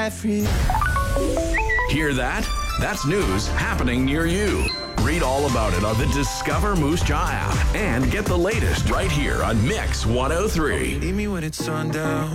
fly free. Hear that? That's news happening near you. Read all about it on the Discover Moose Jaw app and get the latest right here on Mix 103. Leave me when it's sundown.